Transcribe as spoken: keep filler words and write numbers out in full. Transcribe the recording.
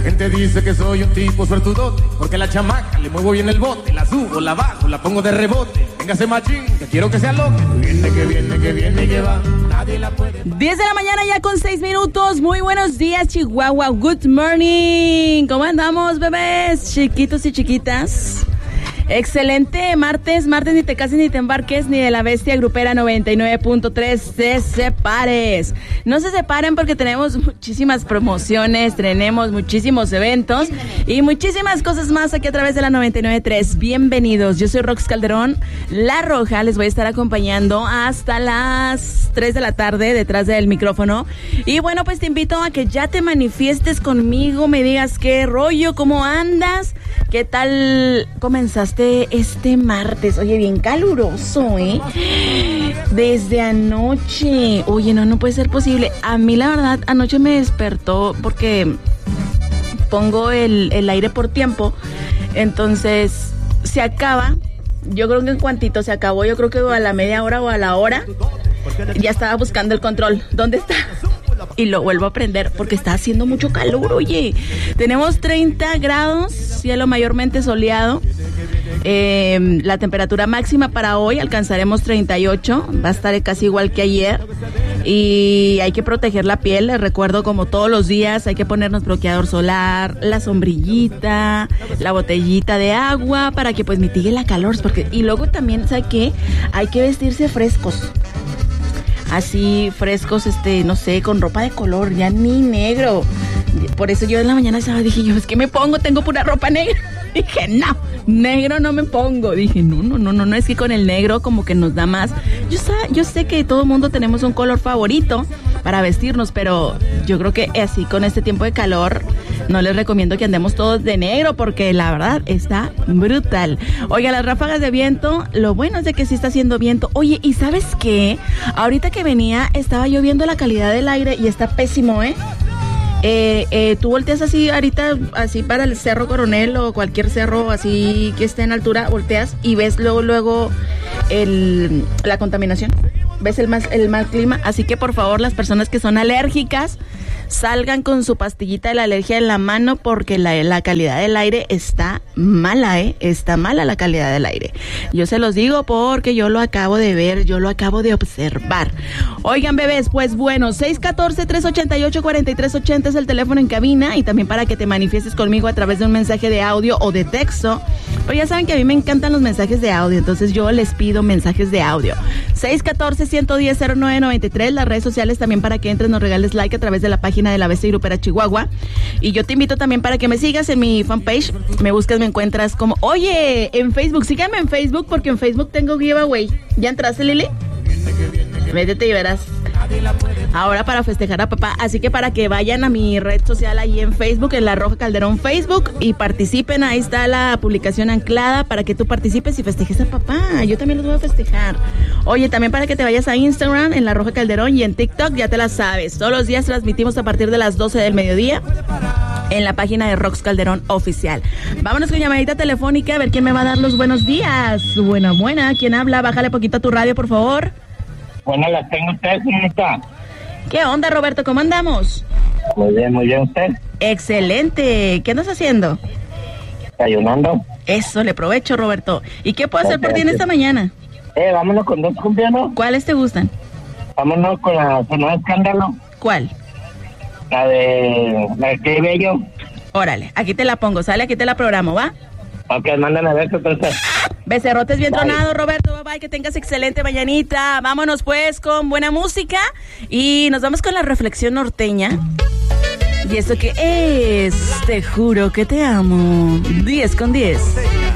gente dice que soy un tipo suertudote, porque la chamaca le muevo bien el bote, la subo, la bajo, la pongo de rebote. Véngase machín, que quiero que sea loca. Que viene, que viene, que viene, que va. Nadie la puede. diez de la mañana ya con seis minutos. Muy buenos días, Chihuahua. Good morning. ¿Cómo andamos, bebés? Chiquitos y chiquitas. Excelente martes, martes ni te cases ni te embarques ni de la bestia grupera noventa y nueve punto tres te separes. No se separen porque tenemos muchísimas promociones, tenemos muchísimos eventos y muchísimas cosas más aquí a través de la noventa y nueve punto tres. Bienvenidos, yo soy Rox Calderón, La Roja, les voy a estar acompañando hasta las tres de la tarde detrás del micrófono. Y bueno, pues te invito a que ya te manifiestes conmigo, me digas qué rollo, cómo andas, qué tal comenzaste este martes. Oye, bien caluroso, ¿eh? Desde anoche. Oye, no, no puede ser posible. A mí, la verdad, anoche me despertó porque pongo el, el aire por tiempo. Entonces, se acaba. Yo creo que en cuantito se acabó, yo creo que a la media hora o a la hora, ya estaba buscando el control. ¿Dónde está? Y lo vuelvo a prender porque está haciendo mucho calor, oye. Tenemos treinta grados, cielo mayormente soleado. Eh, la temperatura máxima para hoy alcanzaremos treinta y ocho, va a estar casi igual que ayer. Y hay que proteger la piel, les recuerdo, como todos los días, hay que ponernos bloqueador solar, la sombrillita, la botellita de agua para que pues mitigue la calor. Porque, y luego también, ¿sabe qué? Hay que vestirse frescos. Así frescos, este, no sé, con ropa de color, ya ni negro. Por eso yo en la mañana estaba, dije yo, es que me pongo, tengo pura ropa negra. Dije, no, negro no me pongo. Dije, no, no, no, no, no, es que con el negro como que nos da más. Yo, yo sé que todo el mundo tenemos un color favorito para vestirnos, pero yo creo que así con este tiempo de calor no les recomiendo que andemos todos de negro porque la verdad está brutal. Oiga, las ráfagas de viento, lo bueno es de que sí está haciendo viento. Oye, ¿y sabes qué? Ahorita que venía estaba yo viendo la calidad del aire y está pésimo, ¿eh? Eh, eh, tú volteas así ahorita, así para el Cerro Coronel o cualquier cerro así que esté en altura, volteas y ves luego, luego el, la contaminación. Ves el, más, el mal clima, así que por favor las personas que son alérgicas salgan con su pastillita de la alergia en la mano porque la, la calidad del aire está mala, ¿eh? Está mala la calidad del aire. Yo se los digo porque yo lo acabo de ver, yo lo acabo de observar. Oigan, bebés, pues bueno, seis uno cuatro, tres ocho ocho, cuatro tres ocho cero es el teléfono en cabina y también para que te manifiestes conmigo a través de un mensaje de audio o de texto. Pero ya saben que a mí me encantan los mensajes de audio, entonces yo les pido mensajes de audio. seis uno cuatro, uno uno cero, cero nueve nueve tres, las redes sociales también para que entres, nos regales like a través de la página de la bestia grupera Chihuahua. Y yo te invito también para que me sigas en mi fanpage, me buscas, me encuentras como, oye, en Facebook, síganme en Facebook porque en Facebook tengo giveaway. ¿Ya entraste, Lili? Métete y verás. Ahora para festejar a papá, así que para que vayan a mi red social ahí en Facebook, en La Roja Calderón Facebook, y participen, ahí está la publicación anclada para que tú participes y festejes a papá. Yo también los voy a festejar. Oye, también para que te vayas a Instagram, en La Roja Calderón, y en TikTok, ya te la sabes. Todos los días transmitimos a partir de las doce del mediodía en la página de Rox Calderón Oficial. Vámonos con llamadita telefónica a ver quién me va a dar los buenos días. Buena, buena, ¿quién habla? Bájale poquito a tu radio, por favor. Bueno, las tengo ustedes, señorita. ¿Qué onda, Roberto? ¿Cómo andamos? Muy bien, muy bien, ¿usted? Excelente. ¿Qué andas haciendo? Desayunando. Eso, le provecho, Roberto. ¿Y qué puedo hacer por ti en esta mañana? Eh, vámonos con dos cumbias, ¿no? ¿Cuáles te gustan? Vámonos con la Sonora Escándalo. ¿Cuál? La de... La de Qué Bello. Órale, aquí te la pongo, sale, aquí te la programo, ¿va? Ok, mándame a ver qué tal. Becerrotes bien tronado, Roberto, bye bye, que tengas excelente mañanita. Vámonos pues con buena música y nos vamos con la reflexión norteña. ¿Y eso qué es? Te juro que te amo. diez con diez.